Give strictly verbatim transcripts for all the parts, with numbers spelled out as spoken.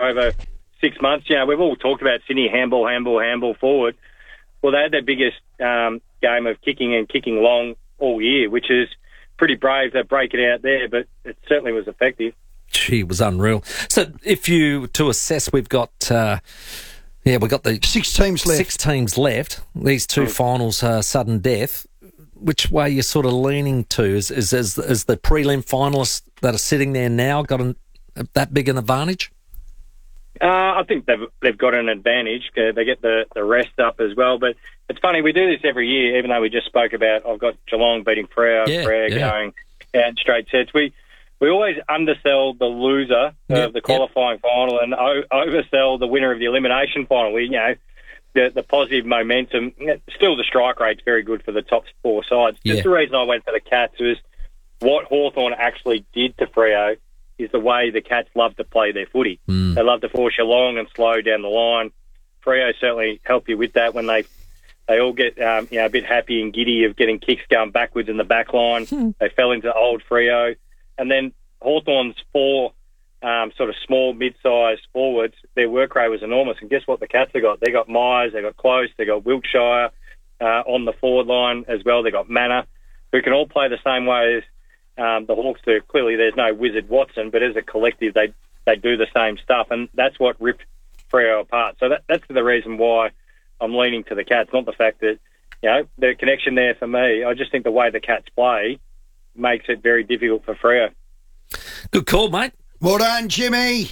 over six months. You know, we've all talked about Sydney handball, handball, handball forward. Well, they had their biggest um, game of kicking and kicking long all year, which is pretty brave to break it out there, but it certainly was effective. Gee, it was unreal. So if you, to assess, we've got... Uh, Yeah, we've got the six teams left. Six teams left. These two mm. finals are sudden death. Which way are you sort of leaning to? Is is is, is the prelim finalists that are sitting there now got an, that big an advantage? Uh, I think they've they've got an advantage. Uh, they get the, the rest up as well. But it's funny, we do this every year, even though we just spoke about, I've got Geelong beating Freo, yeah, Freo yeah. going out in straight sets. We we always undersell the loser yep, of the qualifying yep. final and o- oversell the winner of the elimination final. We, you know, the, the positive momentum. Still, the strike rate's very good for the top four sides. Yeah. Just the reason I went for the Cats was what Hawthorn actually did to Freo is the way the Cats love to play their footy. Mm. They love to force you long and slow down the line. Freo certainly help you with that when they they all get um, you know a bit happy and giddy of getting kicks going backwards in the back line. Mm. They fell into old Freo. And then Hawthorn's four um, sort of small, mid-sized forwards, their work rate was enormous. And guess what the Cats have got? They got Myers, they got Close, they got Wiltshire uh, on the forward line as well. They got Manor, who can all play the same way as um, the Hawks do. Clearly, there's no Wizard Watson, but as a collective, they they do the same stuff, and that's what ripped Freo apart. So that, that's the reason why I'm leaning to the Cats, not the fact that, you know, the connection there for me. I just think the way the Cats play makes it very difficult for Freo. Good call, mate. Well done, Jimmy.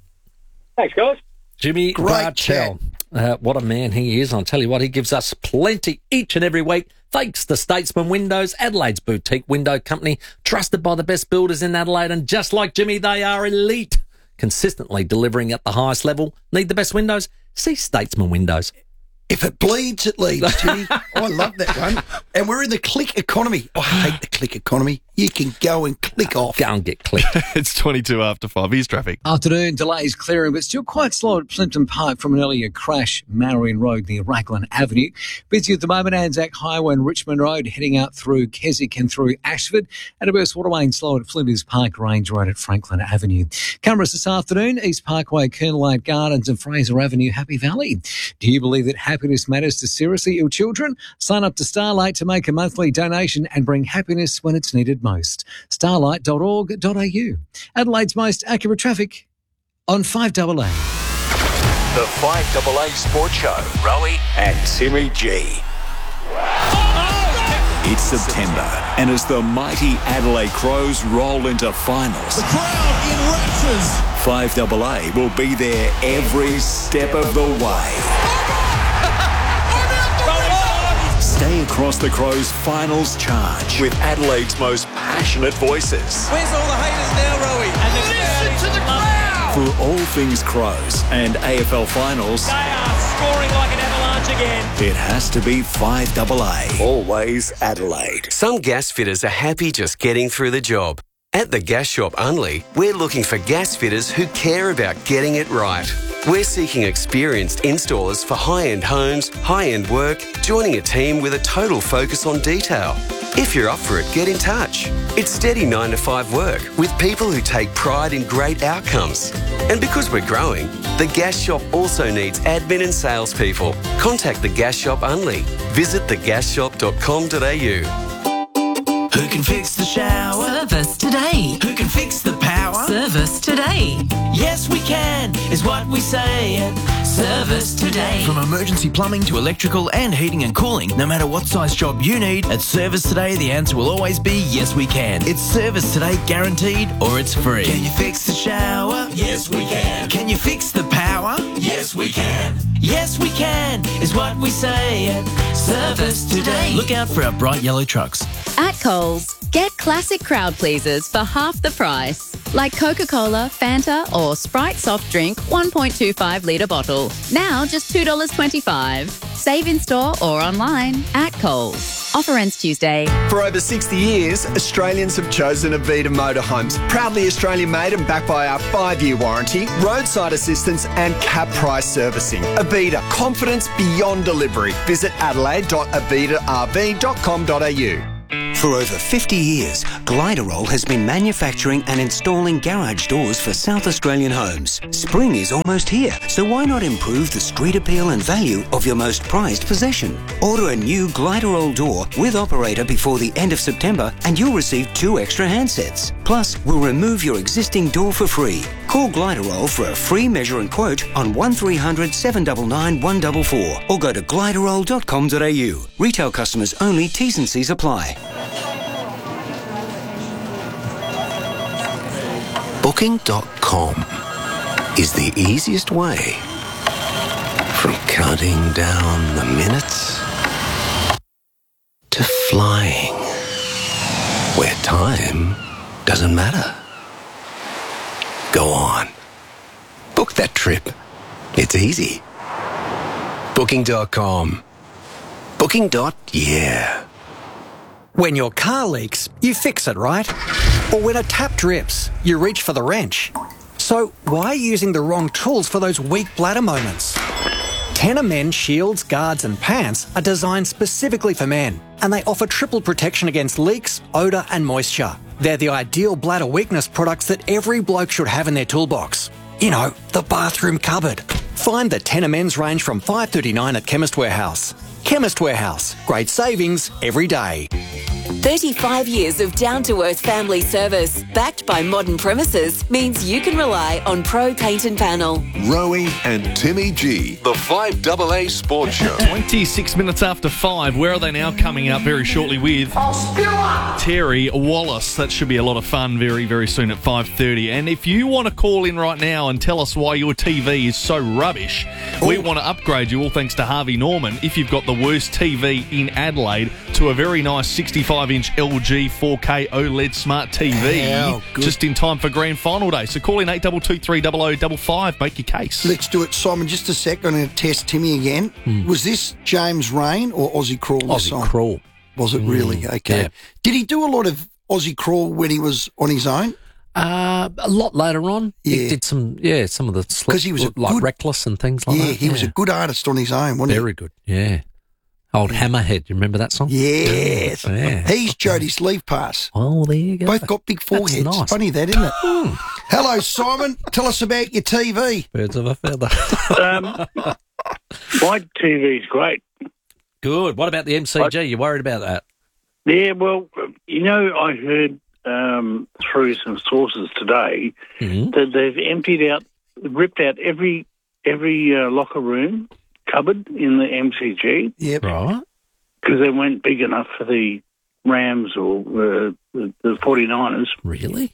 Thanks, guys. Jimmy Great Bartell. Uh, what a man he is. I'll tell you what, he gives us plenty each and every week. Thanks to Statesman Windows, Adelaide's boutique window company, trusted by the best builders in Adelaide. And just like Jimmy, they are elite, consistently delivering at the highest level. Need the best windows? See Statesman Windows. If it bleeds, it leads, Jimmy. Oh, I love that one. And we're in the click economy. Oh, I hate the click economy. You can go and click off. Go and get clicked. It's twenty-two after five. Here's traffic. Afternoon delays clearing, but still quite slow at Plympton Park from an earlier crash, Marion Road near Raglan Avenue. Busy at the moment, Anzac Highway and Richmond Road, heading out through Keswick and through Ashford. And a burst waterway slow at Flinders Park Range Road at Franklin Avenue. Cameras this afternoon, East Parkway, Colonel Light Gardens and Fraser Avenue, Happy Valley. Do you believe that happiness matters to seriously ill children? Sign up to Starlight to make a monthly donation and bring happiness when it's needed most. starlight dot org dot a u. Adelaide's most accurate traffic on five A A. The five A A Sports Show. Rowie and Timmy G. It's September, and as the mighty Adelaide Crows roll into finals, the crowd in raptures. five A A will be there every step of the way. Stay across the Crows' finals charge with Adelaide's most passionate voices. Where's all the haters now, Rowie? And listen to the crowd! For all things Crows and A F L finals, They are scoring like an avalanche again. it has to be five A A. Always Adelaide. Some gas fitters are happy just getting through the job. At the Gas Shop Unley, we're looking for gas fitters who care about getting it right. We're seeking experienced installers for high-end homes, high-end work, joining a team with a total focus on detail. If you're up for it, get in touch. It's steady nine to five work with people who take pride in great outcomes. And because we're growing, the Gas Shop also needs admin and salespeople. Contact the Gas Shop Unley. Visit the gas shop dot com dot a u. Who can fix the shower? Service today. Who can fix the power? Service today. Yes, we can, is what we say at Service Today. From emergency plumbing to electrical and heating and cooling, no matter what size job you need, at Service Today, the answer will always be yes, we can. It's Service Today guaranteed, or it's free. Can you fix the shower? Yes, we can. Can you fix the power? Yes, we can. Yes, we can, is what we say at Service Today. Look out for our bright yellow trucks. At Coles, get classic crowd pleasers for half the price. Like Coca-Cola, Fanta or Sprite soft drink one point two five litre bottle. Now just two dollars twenty-five. Save in store or online at Coles. Offer ends Tuesday. For over sixty years, Australians have chosen Avita Motorhomes. Proudly Australian made and backed by our five-year warranty, roadside assistance and cap price servicing. Avita, confidence beyond delivery. Visit adelaide dot avita r v dot com dot a u. For over fifty years, Gliderol has been manufacturing and installing garage doors for South Australian homes. Spring is almost here, so why not improve the street appeal and value of your most prized possession? Order a new Gliderol door with operator before the end of September and you'll receive two extra handsets. Plus, we'll remove your existing door for free. Call Gliderol for a free measure and quote on one three hundred, seven nine nine, one four four or go to gliderol dot com dot a u. Retail customers only, T's and C's apply. Booking dot com is the easiest way from counting down the minutes to flying where time doesn't matter. Go on. Book that trip. It's easy. Booking dot com. Booking. Yeah. When your car leaks, you fix it, right? Or when a tap drips, you reach for the wrench. So why are you using the wrong tools for those weak bladder moments? Tenor Men shields, guards and pants are designed specifically for men, and they offer triple protection against leaks, odour and moisture. They're the ideal bladder weakness products that every bloke should have in their toolbox. You know, the bathroom cupboard. Find the Tenor Men's range from five dollars thirty-nine at Chemist Warehouse. Chemist Warehouse. Great savings every day. thirty-five years of down-to-earth family service, backed by modern premises, means you can rely on Pro Paint and Panel. Rowie and Timmy G, the five double A Sports Show. twenty-six minutes after five. Where are they now? Coming up very shortly with Terry Wallace. That should be a lot of fun very, very soon at five thirty. And if you want to call in right now and tell us why your T V is so rubbish, Ooh. we want to upgrade you, all thanks to Harvey Norman. If you've got the worst T V in Adelaide, to a very nice sixty-five inch L G four K OLED smart T V, How good. just in time for grand final day. So call in eight two two three zero zero five five, make your case. Let's do it, Simon. Just a sec. I'm going to test Timmy again. Mm. Was this James Rain or Aussie Crawl? this Aussie song? Crawl. Was it Mm, really? Okay. yeah. Did he do a lot of Aussie Crawl when he was on his own? Uh, a lot later on. Yeah. He did some, yeah, some of the slip, 'Cause he was a like good- Reckless and things like yeah, that. he was a good artist on his own, wasn't Very good, yeah. Old Hammerhead, you remember that song? he? Yes. Yeah. He's Jodie's leave pass. Oh, there you go. Both got big foreheads. nice. Funny that, isn't it? Hello, Simon. Tell us about your T V. Birds of a feather. Um, my T V's great. Good. What about the M C G? You worried about that? Yeah, well, you know, I heard um, through some sources today Mm-hmm. that they've emptied out, ripped out every every uh, locker room cupboard in the M C G. Yep. Right. Because they weren't big enough for the Rams or uh, the, the forty-niners. Really?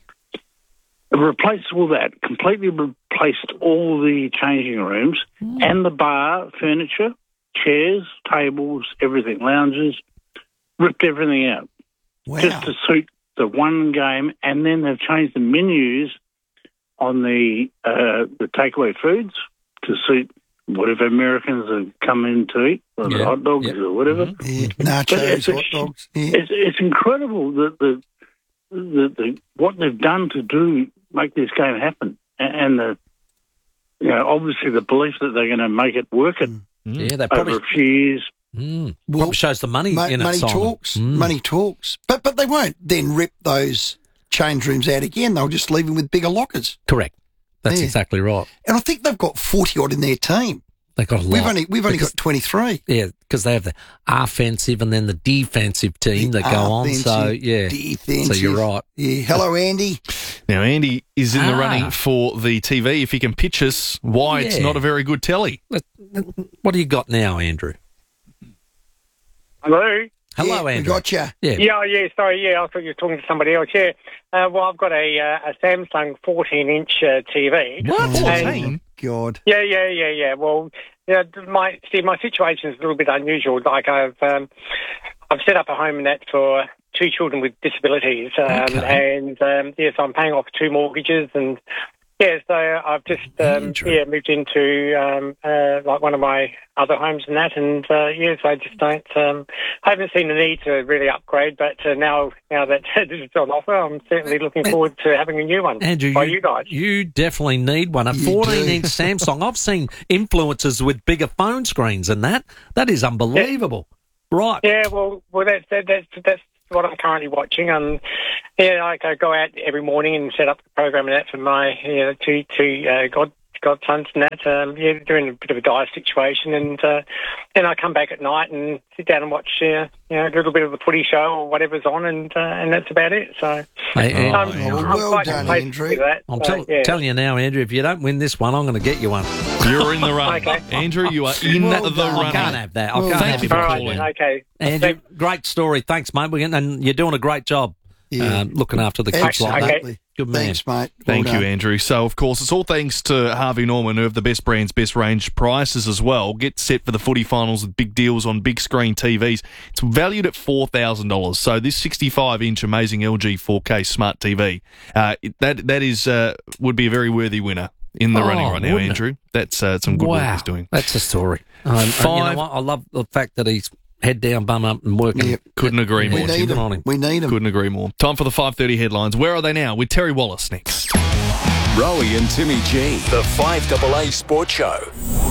Replaced all that, completely replaced all the changing rooms Mm. and the bar furniture, chairs, tables, everything, lounges, ripped everything out. Wow. Just to suit the one game, and then they've changed the menus on the uh, the takeaway foods to suit whatever Americans have come in to eat, whether Yeah. hot dogs Yeah. or whatever. Yeah. But it's, Nachos, hot dogs. Yeah. it's, it's incredible that the, the the what they've done to do make this game happen, A- and the you know obviously the belief that they're going to make it work it Yeah, they over probably a few years. mm, Well, probably shows the money Mo- in it. money Simon. talks. Mm. Money talks. But but they won't then rip those change rooms out again. They'll just leave them with bigger lockers. Correct. That's Yeah. exactly right. And I think they've got forty odd in their team. They got a lot. We've only we've only Because- got twenty three. Yeah, because they have the offensive and then the defensive team that go on. So, yeah. defensive. So you're right. Yeah. Hello, Andy. Now, Andy is in the Ah. running for the T V. If he can pitch us why it's Yeah. not a very good telly. What do you got now, Andrew? Hello? Hello, yeah, Andrew. We got you. Yeah. Yeah, yeah, sorry, yeah, I thought you were talking to somebody else, yeah. Uh, well, I've got a uh, a Samsung fourteen-inch uh, T V. What? And- fourteen? God. Yeah, yeah, yeah, yeah. Well, yeah, my see, my situation is a little bit unusual. Like I've um, I've set up a home net for two children with disabilities, um, Okay. and um, yes, I'm paying off two mortgages, and yeah, so I've just um, yeah moved into um, uh, like one of my other homes and that, and uh, yes, I just don't. Um, I haven't seen the need to really upgrade, but uh, now now that this is on offer, I'm certainly looking forward to having a new one Andrew, by you, you guys. you definitely need one. A fourteen-inch Samsung. I've seen influencers with bigger phone screens and that. That is unbelievable. Right. Yeah, well, well, that's that, that's that's what I'm currently watching. Um, yeah, like I go out every morning and set up the program and that for my you know two two uh, god godsons and that. Um, yeah, doing a bit of a dire situation, and uh, then I come back at night and sit down and watch uh, you know a little bit of the footy show or whatever's on, and uh, and that's about it. So, Hey, um, Andrew. I'm Well quite done, complacent Andrew. with that. I'm So, tell- yeah. telling you now, Andrew, if you don't win this one, I'm going to get you one. You're in the run. Okay. Andrew, you are in Well the done. I running. can't have that. I Well, can't thank have you you for All right, calling. okay. Andrew, great story. Thanks, mate. We're getting, and you're doing a great job Yeah. um, looking after the kids like that. Absolutely. Good man. Thanks, mate. Well Thank you, done. Andrew. So, of course, it's all thanks to Harvey Norman, who have the best brands, best range prices as well. Get set for the footy finals with big deals on big screen T Vs. It's valued at four thousand dollars. So this sixty-five inch amazing L G four K smart T V, uh, that that is uh, would be a very worthy winner in the Oh, running right now, wouldn't it? Andrew. That's uh, some good work Wow, he's doing. that's a story. Um, and you Five- know what? I love the fact that he's head down, bum up, and working. Yep. Couldn't agree Yeah, more. We Tim. need Good on him. him. We need him. Couldn't agree more. Time for the five thirty headlines. Where are they now? With Terry Wallace next. Rowie and Timmy G, the five A A Sports Show.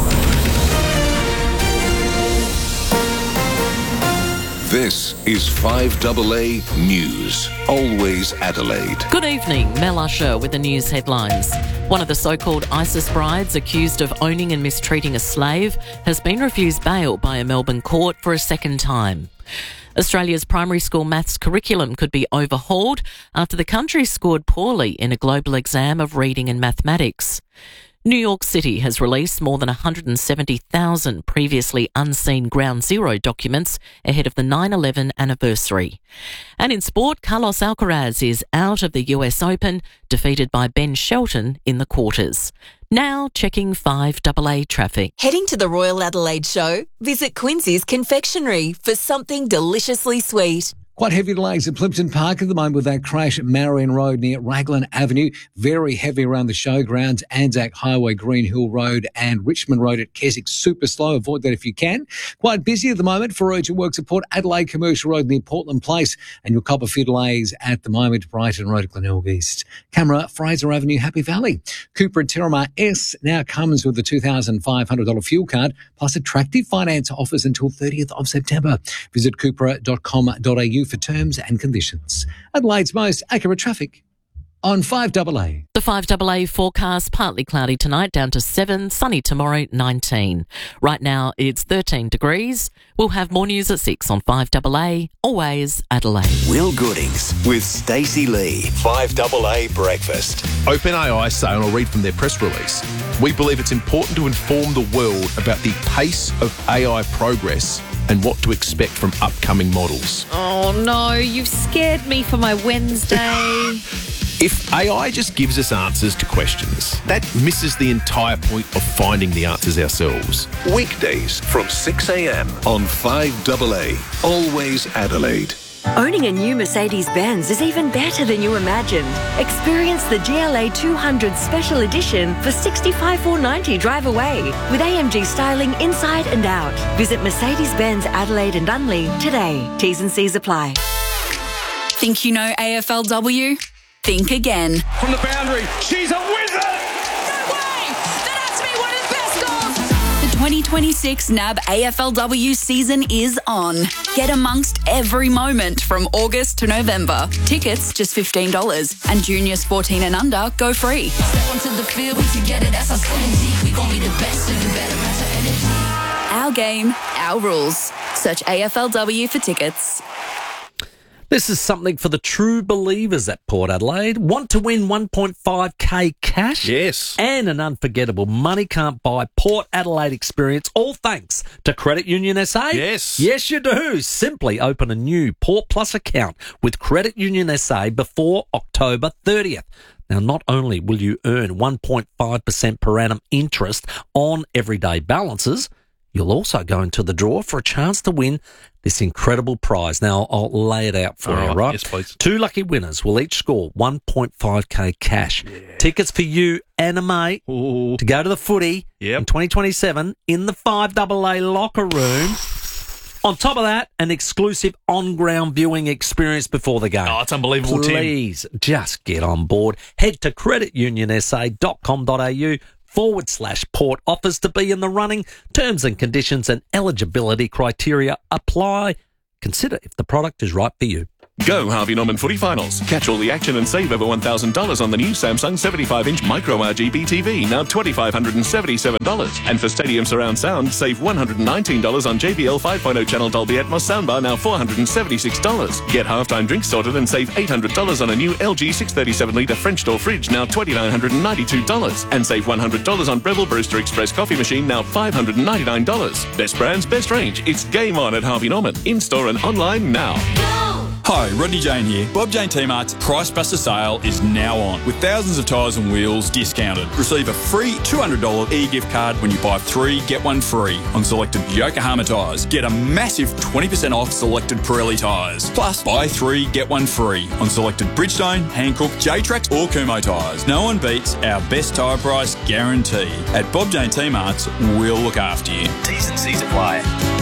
This is five A A News. Always Adelaide. Good evening, Mel Usher with the news headlines. One of the so-called ISIS brides accused of owning and mistreating a slave has been refused bail by a Melbourne court for a second time. Australia's primary school maths curriculum could be overhauled after the country scored poorly in a global exam of reading and mathematics. New York City has released more than one hundred seventy thousand previously unseen Ground Zero documents ahead of the nine eleven anniversary. And in sport, Carlos Alcaraz is out of the U S Open, defeated by Ben Shelton in the quarters. Now checking five A A traffic. Heading to the Royal Adelaide Show? Visit Quincy's Confectionery for something deliciously sweet. Quite heavy delays at Plimpton Park at the moment with that crash at Marion Road near Raglan Avenue. Very heavy around the showgrounds, Anzac Highway, Green Hill Road and Richmond Road at Keswick. Super slow. Avoid that if you can. Quite busy at the moment for urgent works at Port Adelaide Commercial Road near Portland Place, and you'll cop a few delays at the moment, Brighton Road at Glenelg East. Camera, Fraser Avenue, Happy Valley. Cupra Terramar S now comes with the two thousand five hundred dollars fuel card plus attractive finance offers until thirtieth of September. Visit cupra dot com dot a u for terms and conditions. Adelaide's most accurate traffic on five A A. The five A A forecast, partly cloudy tonight, down to seven, sunny tomorrow, nineteen. Right now, it's thirteen degrees. We'll have more news at six on five A A, always Adelaide. Will Goodings with Stacey Lee. five A A Breakfast. OpenAI say, and I'll read from their press release, we believe it's important to inform the world about the pace of A I progress and what to expect from upcoming models. Oh no, you've scared me for my Wednesday. If A I just gives us answers to questions, that misses the entire point of finding the answers ourselves. Weekdays from six a m on five A A. Always Adelaide. Owning a new Mercedes-Benz is even better than you imagined. Experience the G L A two hundred Special Edition for sixty-five thousand four hundred ninety dollars drive away with A M G styling inside and out. Visit Mercedes-Benz Adelaide and Unley today. T's and C's apply. Think you know A F L W? Think again. From the boundary, she's a wizard! The twenty twenty-six N A B A F L W season is on. Get amongst every moment from August to November. Tickets just fifteen dollars and juniors fourteen and under go free. Step onto the field, we together, that's our synergy. We gon' be the best, so you better match our energy. Our game, our rules. Search A F L W for tickets. This is something for the true believers at Port Adelaide. Want to win one point five K cash? Yes. And an unforgettable money can't buy Port Adelaide experience, all thanks to Credit Union S A? Yes. Yes, you do. Simply open a new Port Plus account with Credit Union S A before October thirtieth. Now, not only will you earn one point five percent per annum interest on everyday balances, you'll also go into the draw for a chance to win this incredible prize. Now, I'll lay it out for All you, right, right? yes, please. Two lucky winners will each score one point five K cash. Yeah. Tickets for you and a mate Ooh. to go to the footy Yep. in twenty twenty-seven in the five A A locker room. On top of that, an exclusive on-ground viewing experience before the game. Oh, it's unbelievable, Tim. Please, just get on board. Head to credit union s a dot com dot a u forward slash port offers to be in the running. Terms and conditions and eligibility criteria apply. Consider if the product is right for you. Go Harvey Norman Footy Finals. Catch all the action and save over one thousand dollars on the new Samsung seventy-five inch Micro R G B T V, now two thousand five hundred seventy-seven dollars. And for Stadium Surround Sound, save one hundred nineteen dollars on J B L five point oh channel Dolby Atmos soundbar, now four hundred seventy-six dollars. Get halftime drinks sorted and save eight hundred dollars on a new L G six thirty-seven litre French door fridge, now two thousand nine hundred ninety-two dollars. And save one hundred dollars on Breville Brewster Express coffee machine, now five hundred ninety-nine dollars. Best brands, best range. It's game on at Harvey Norman. In-store and online now. Hi, Rodney Jane here. Bob Jane T-Mart's Price Buster sale is now on, with thousands of tyres and wheels discounted. Receive a free two hundred dollars e-gift card when you buy three, get one free on selected Yokohama tyres. Get a massive twenty percent off selected Pirelli tyres. Plus, buy three, get one free on selected Bridgestone, Hankook, J-Trax or Kumho tyres. No one beats our best tyre price guarantee. At Bob Jane T-Mart's, we'll look after you. T's and C's apply.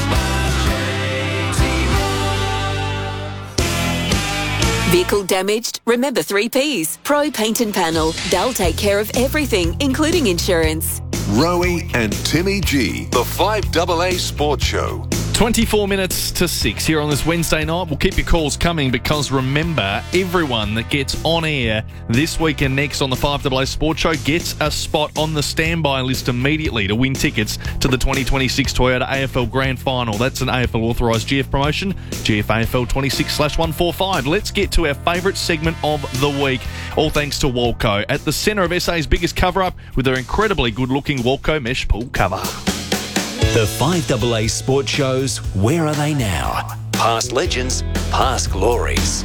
Vehicle damaged? Remember three Ps. Pro Paint and Panel. They'll take care of everything, including insurance. Rowie and Timmy G, the five A A Sports Show. twenty-four minutes to six here on this Wednesday night. We'll keep your calls coming because remember, everyone that gets on air this week and next on the five A A Sports Show gets a spot on the standby list immediately to win tickets to the twenty twenty-six Toyota A F L Grand Final. That's an A F L authorised G F promotion, G F A F L twenty-six slash one forty-five. Let's get to our favourite segment of the week, all thanks to Walco, at the centre of S A's biggest cover-up with their incredibly good-looking Walco mesh pool cover. The five A A Sports Show's Where Are They Now? Past legends, past glories.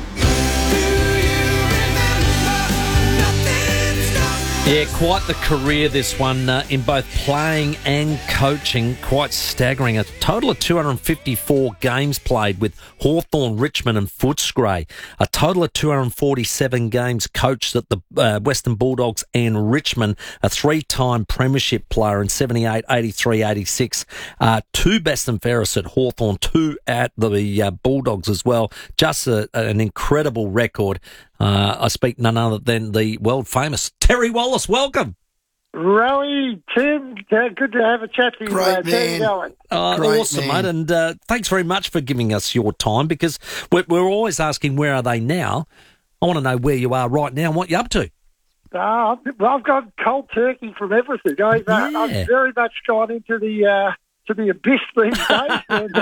Yeah, quite the career, this one, uh, in both playing and coaching. Quite staggering. A total of two hundred fifty-four games played with Hawthorn, Richmond and Footscray. A total of two hundred forty-seven games coached at the uh, Western Bulldogs and Richmond. A three-time premiership player in seventy-eight, eighty-three, eighty-six. Uh, two best and fairest at Hawthorn, two at the uh, Bulldogs as well. Just a, an incredible record. Uh, I speak none other than the world-famous Terry Wallace. Welcome. Rowie, Tim, uh, good to have a chat to you. Great uh, man. How's it going? Uh, Great awesome, man. mate. And uh, thanks very much for giving us your time because we're, we're always asking where are they now. I want to know where you are right now and what you're up to. Uh, well, I've got cold turkey from everything. I've, uh, Yeah. I've very much gone into the uh, to the abyss these days. and,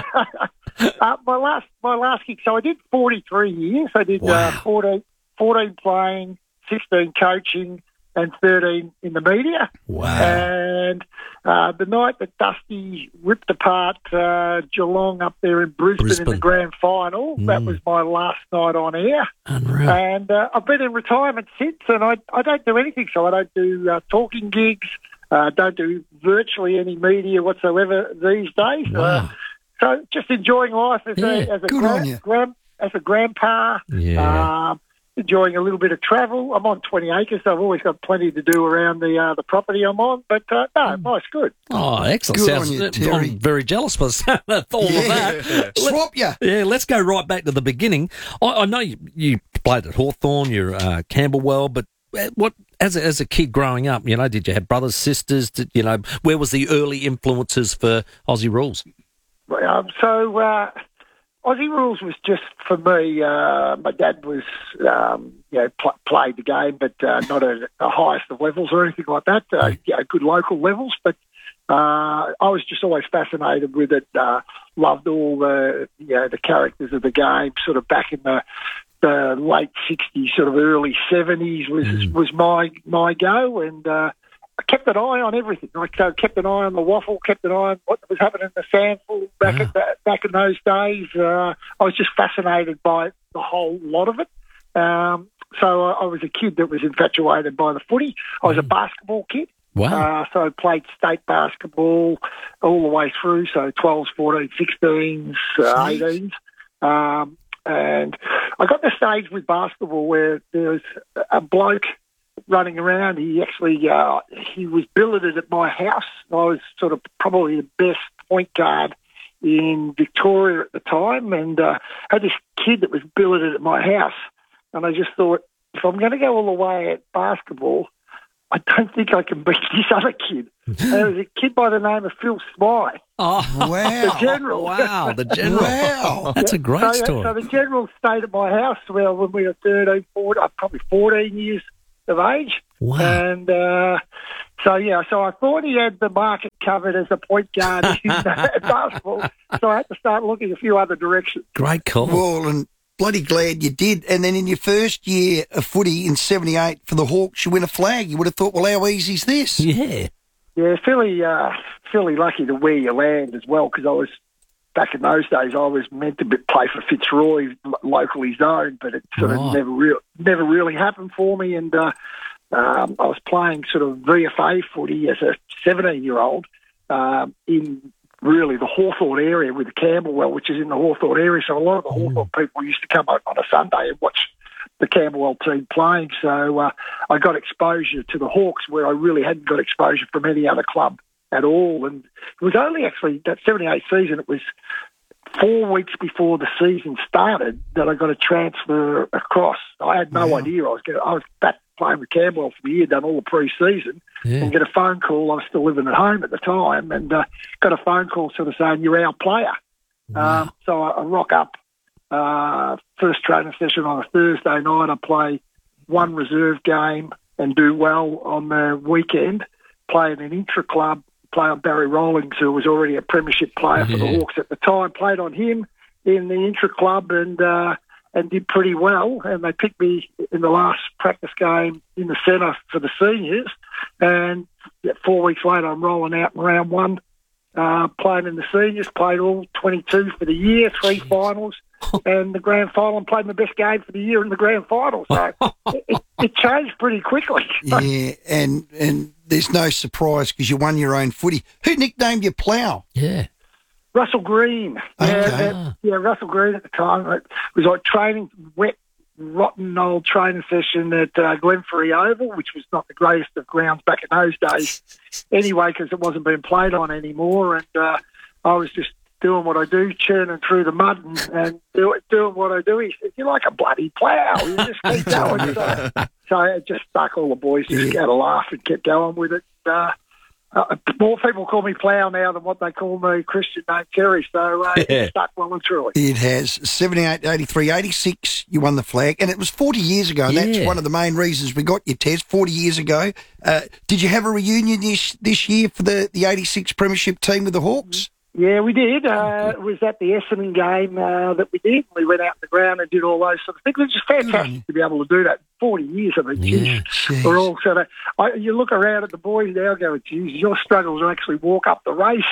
uh, my last my last gig, so I did forty-three years. I did uh, fourteen, fourteen playing, sixteen coaching, and thirteen in the media. Wow. And uh, the night that Dusty ripped apart uh, Geelong up there in Brisbane, Brisbane. in the grand final, that Mm. was my last night on air. Unreal. And uh, I've been in retirement since, and I, I don't do anything. So I don't do uh, talking gigs, uh, don't do virtually any media whatsoever these days. Wow. Uh, so just enjoying life as Yeah, a as a good grand, on you. grand, as a grandpa. Yeah. Um, enjoying a little bit of travel. I'm on twenty acres, so I've always got plenty to do around the uh, the property I'm on. But uh, no, nice, good. Oh, excellent. Good Sounds, on you, I'm Terry. very jealous for all of that. Swap ya. Yeah, let's go right back to the beginning. I, I know you, you played at Hawthorn, you're uh, Camberwell, but what as a, as a kid growing up, you know, did you have brothers, sisters? Did, you know, where was the early influences for Aussie Rules? Um, so uh, Aussie Rules was just for me. Uh, my dad was, um, you know, pl- played the game, but uh, not at the highest of levels or anything like that. Uh, you know, good local levels, but uh, I was just always fascinated with it. Uh, loved all the, you know, the characters of the game. Sort of back in the the late sixties, sort of early seventies was Mm. was my my go, and uh, I kept an eye on everything. I uh, kept an eye on the waffle, kept an eye on what was happening in the sandful back Wow. at that, back in those days. Uh, I was just fascinated by the whole lot of it. Um, so I, I was a kid that was infatuated by the footy. I was a basketball kid. Wow. Uh, so I played state basketball all the way through, so twelves, fourteens, sixteens, uh, eighteens. Um, and I got to the stage with basketball where there was a bloke running around. He actually, uh, he was billeted at my house. I was sort of probably the best point guard in Victoria at the time, and uh, had this kid that was billeted at my house. And I just thought, if I'm going to go all the way at basketball, I don't think I can beat this other kid. And it was a kid by the name of Phil Smythe. Oh, wow. The General. Wow, the General. Wow. That's a great so, story. So the General stayed at my house well, when we were thirteen, fourteen, uh, probably fourteen years of age. Wow. And uh, so, yeah, so I thought he had the market covered as a point guard in uh, basketball, so I had to start looking a few other directions. Great call. Well, and bloody glad you did. And then in your first year of footy in seventy-eight for the Hawks, you win a flag. You would have thought, well, how easy is this? Yeah. Yeah, fairly, uh, fairly lucky to where you land as well, because I was, back in those days, I was meant to be, play for Fitzroy, lo- locally zoned, but it sort Right. of never, real, never really happened for me. And uh, um, I was playing sort of V F A footy as a seventeen-year-old um, in really the Hawthorne area with the Camberwell, which is in the Hawthorne area. So a lot of the Hawthorne people used to come out on a Sunday and watch the Camberwell team playing. So uh, I got exposure to the Hawks where I really hadn't got exposure from any other club at all. And it was only actually that seventy-eight season, it was four weeks before the season started that I got a transfer across. I had no Wow. idea I was going to, I was back playing with Camberwell for the year, done all the pre-season, Yeah. and get a phone call. I was still living at home at the time, and uh, got a phone call sort of saying, you're our player. Wow. Um, so I, I rock up, uh, first training session on a Thursday night. I play one reserve game and do well on the weekend, play in an intra-club, play on Barry Rawlings, who was already a premiership player for the Yeah. Hawks at the time, played on him in the intra-club and uh, and did pretty well. And they picked me in the last practice game in the centre for the seniors. And yeah, four weeks later, I'm rolling out in round one, uh, playing in the seniors, played all twenty-two for the year, three finals, and the grand final, and played my best game for the year in the grand final. So it, it, it changed pretty quickly. Yeah, and and there's no surprise because you won your own footy. Who nicknamed you Plough? Yeah. Russell Green. Yeah, Okay. that- yeah, Russell Green at the time. It was like training, wet, rotten old training session at uh, Glenferrie Oval, which was not the greatest of grounds back in those days anyway, because it wasn't being played on anymore. And uh, I was just doing what I do, churning through the mud and, and do, doing what I do. He said, you're like a bloody plough. You just keep going. So, so it just stuck. All the boys just had a laugh and kept going with it. Uh, Uh, more people call me Plough now than what they call me Christian named Terry, so uh, Yeah. it stuck well and truly. It has. seventy-eight, eighty-three, eighty-six, you won the flag, and it was forty years ago, and that's Yeah. one of the main reasons we got you, Tez, forty years ago. Uh, did you have a reunion this this year for the, the eighty-six Premiership team with the Hawks? Yeah, we did. Uh, it was at the Essendon game uh, that we did. We went out on the ground and did all those sort of things. It was just fantastic to be able to do that. forty years, I mean, Yeah, geez, we're all sort of... I, you look around at the boys now and go, geez, your struggles are actually walk up the race.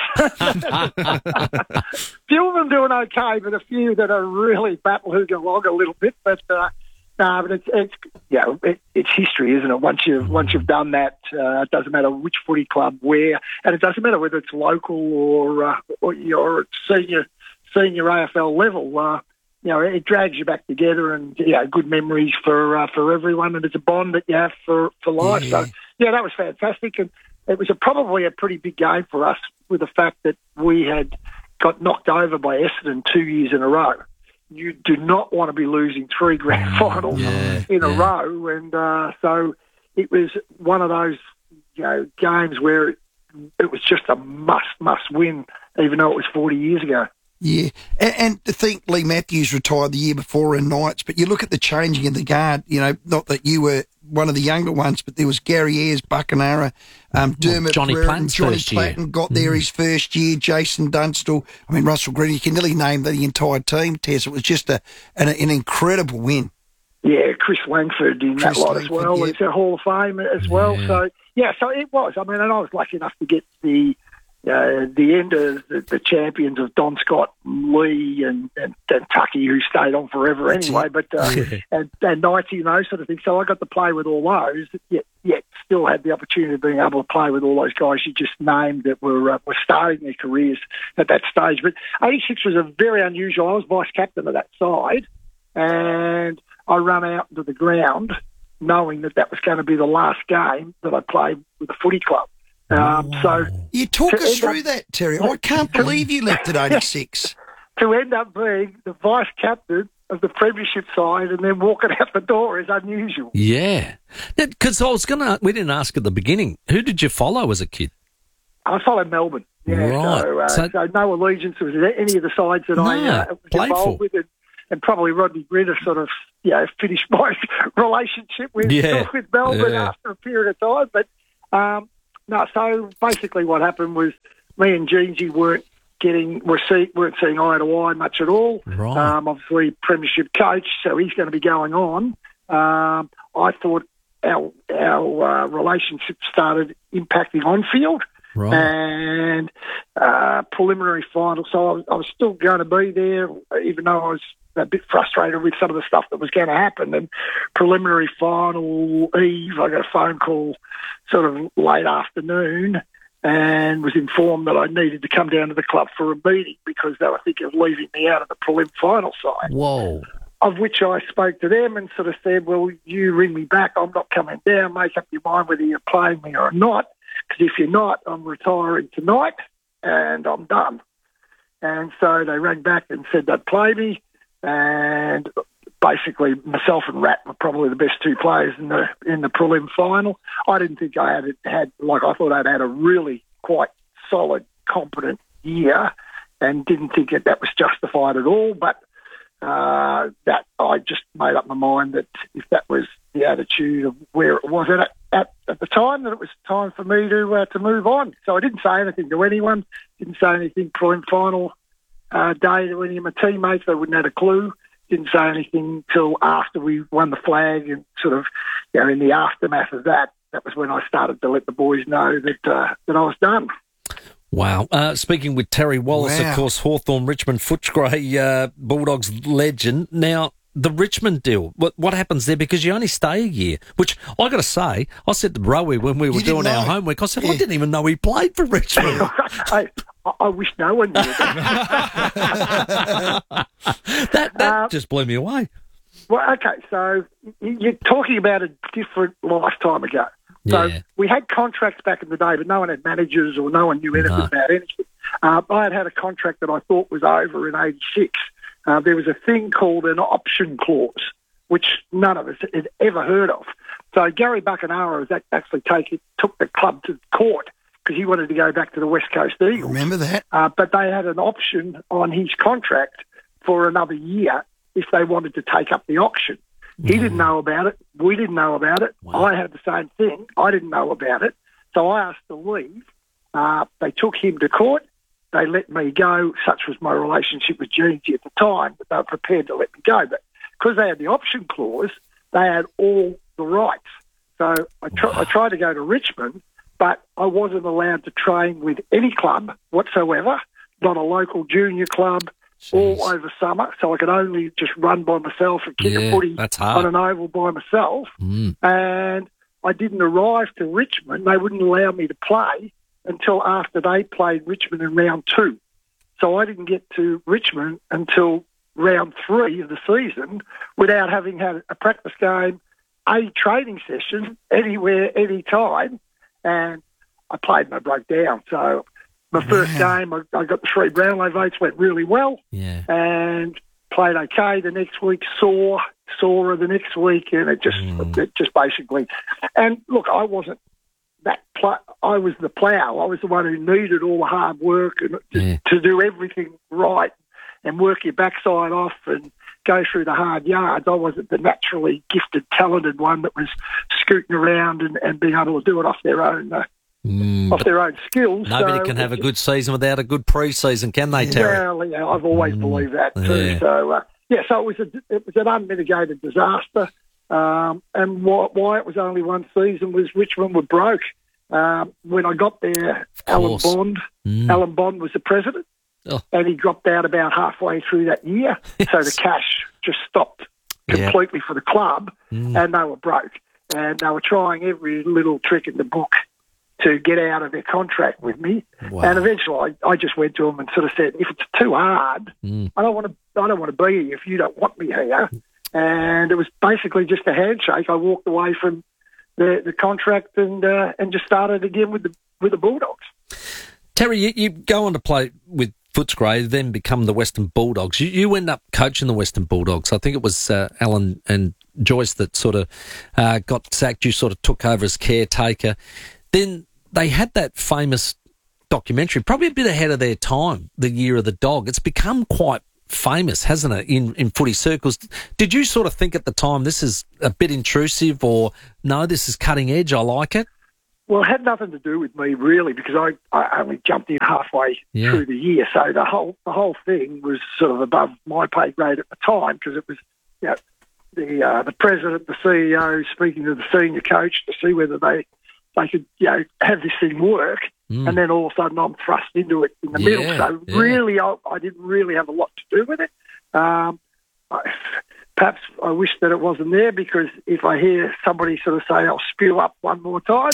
Few of them doing okay, but a few that are really battle-hooging along a little bit. But, uh, no, but it's, it's you know, it, it's history, isn't it? Once you've, once you've done that, uh, it doesn't matter which footy club, where, and it doesn't matter whether it's local or, uh, or you're at senior, senior A F L level. Uh, you know, it drags you back together, and you know, good memories for uh, for everyone, and it's a bond that you have for, for life. Yeah. So, yeah, that was fantastic, and it was a, probably a pretty big game for us, with the fact that we had got knocked over by Essendon two years in a row. You do not want to be losing three grand finals Yeah, in a yeah. row, and uh, so it was one of those, you know, games where it, it was just a must must win, even though it was forty years ago. Yeah, and, and to think Lee Matthews retired the year before in Knights, but you look at the changing of the guard, you know, not that you were one of the younger ones, but there was Gary Ayres, Buckenara, um, Dermot Johnny Brereton, Platten's Johnny first year. Platten got there his first year, Jason Dunstall, I mean, Russell Green, you can nearly name the entire team, Tess. It was just a an, an incredible win. Yeah, Chris Langford in Chris that lot as Langford, well. yeah. It's a Hall of Fame as well. Yeah. So, yeah, so it was. I mean, and I was lucky enough to get the uh, the end of the, the champions of Don Scott, Lee, and, and, and Tucky, who stayed on forever anyway, but uh, and, and Knighty and those sort of things. So I got to play with all those, yet, yet still had the opportunity of being able to play with all those guys you just named that were uh, were starting their careers at that stage. But eighty-six was a very unusual. I was vice captain of that side, and I ran out into the ground knowing that that was going to be the last game that I played with the footy club. Um, so You talk to us end through up- that, Terry. I can't believe you left at eighty-six. to end up being the vice captain of the premiership side and then walking out the door is unusual. Yeah. Because I was going to, we didn't ask at the beginning, who did you follow as a kid? I followed Melbourne. Yeah, Right. So, uh, So- so no allegiance with any of the sides that I No, uh, was played involved for. with, and, and probably Rodney Gridder sort of, you know, finished my relationship with Yeah. with Melbourne Yeah. after a period of time. But um, no, so basically what happened was me and Jeansy weren't getting were see, weren't seeing eye to eye much at all. Right. Um, obviously, premiership coach, so he's going to be going on. Um, I thought our our uh, relationship started impacting on field. Right. And uh, preliminary final. So I was, I was still going to be there, even though I was a bit frustrated with some of the stuff that was going to happen. And preliminary final eve, I got a phone call sort of late afternoon and was informed that I needed to come down to the club for a meeting because they were thinking of leaving me out of the prelim final side. Whoa. Of which I spoke to them and sort of said, well, you ring me back. I'm not coming down. Make up your mind whether you're playing me or not. Because if you're not, I'm retiring tonight and I'm done. And so they rang back and said they'd play me. And basically myself and Rat were probably the best two players in the in the prelim final. I didn't think I had, had like I thought I'd had a really quite solid, competent year and didn't think that that was justified at all. But uh, that I just made up my mind that if that was the attitude of where it was at at, at the time, that it was time for me to uh, to move on. So I didn't say anything to anyone, didn't say anything prelim final uh, day to any of my teammates. They wouldn't have a clue. Didn't say anything till after we won the flag and sort of, you know, in the aftermath of that, that was when I started to let the boys know that uh, that I was done. Wow. Uh, speaking with Terry Wallace, Wow. of course, Hawthorn, Richmond, Footscray, uh, Bulldogs legend. Now, the Richmond deal, what what happens there? Because you only stay a year, which I got to say, I said to Rowie when we were You didn't doing our know? homework, I said, Yeah. I didn't even know he played for Richmond. I, I wish no one knew that. that that Uh, just blew me away. Well, okay, so you're talking about a different lifetime ago. So Yeah. we had contracts back in the day, but no one had managers or no one knew anything No. about anything. Uh, I had had a contract that I thought was over in eighty-six. Uh, there was a thing called an option clause, which none of us had ever heard of. So Gary Buckenara was act- actually taking, took the club to court because he wanted to go back to the West Coast Eagles. Remember that? Uh, but they had an option on his contract for another year if they wanted to take up the auction. He didn't know about it. We didn't know about it. Wow. I had the same thing. I didn't know about it. So I asked to leave. Uh, they took him to court. They let me go. Such was my relationship with Jeansy at the time, but they were prepared to let me go. But because they had the option clause, they had all the rights. So I, tr- I tried to go to Richmond, but I wasn't allowed to train with any club whatsoever, not a local junior club, all over summer. So I could only just run by myself and kick Yeah, a footy that's hard. on an oval by myself. Mm. And I didn't arrive to Richmond. They wouldn't allow me to play until after they played Richmond in round two. So I didn't get to Richmond until round three of the season without having had a practice game, a training session, anywhere, any time. And I played and I broke down. So my first game, I, I got the three Brownlow votes, went really well. Yeah. And played okay the next week, saw, saw the next week, and it just, Mm. it just basically... And look, I wasn't that... Pl- I was the plough. I was the one who needed all the hard work and just Yeah. to do everything right and work your backside off and go through the hard yards. I wasn't the naturally gifted, talented one that was scooting around and, and being able to do it off their own... Uh, Mm, off their own skills. nobody so can have a it- good season without a good pre-season, can they, Terry? Well, yeah, I've always believed that too. yeah. So, uh, yeah, so it was a, it was an unmitigated disaster. Um, and why, why it was only one season was Richmond were broke. Um, when I got there, Alan course. Bond, Mm. Alan Bond was the president, Oh. and he dropped out about halfway through that year. So the cash just stopped Yeah. completely for the club, Mm. and they were broke. And they were trying every little trick in the book to get out of their contract with me. Wow. And eventually I, I just went to them and sort of said, if it's too hard, Mm. I don't want to I don't want to be here if you don't want me here. And it was basically just a handshake. I walked away from the, the contract and uh, and just started again with the with the Bulldogs. Terry, you, you go on to play with Footscray, then become the Western Bulldogs. You, you end up coaching the Western Bulldogs. I think it was uh, Alan and Joyce that sort of uh, got sacked. You sort of took over as caretaker. Then they had that famous documentary, probably a bit ahead of their time, The Year of the Dog. It's become quite famous, hasn't it, in, in footy circles. Did you sort of think at the time this is a bit intrusive, or no, this is cutting edge, I like it? Well, it had nothing to do with me, really, because I, I only jumped in halfway Yeah. through the year. So the whole the whole thing was sort of above my pay grade at the time, because it was, you know, the uh, the president, the C E O speaking to the senior coach to see whether they they could, you know, have this thing work. Mm. And then all of a sudden I'm thrust into it in the Yeah, middle. So yeah. really, I, I didn't really have a lot to do with it. Um, I, perhaps I wish that it wasn't there, because if I hear somebody sort of say, I'll spew up one more time.